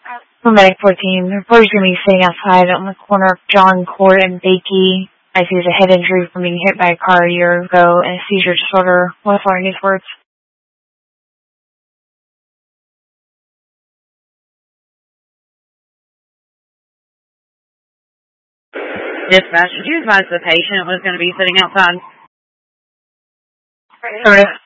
Medic 14, the reporter's going to be sitting outside on the corner of John Court and Bakey. I see there's a head injury from being hit by a car a year ago and a seizure disorder. What's following his words? Dispatch, did you advise the patient was going to be sitting outside? Affirmative.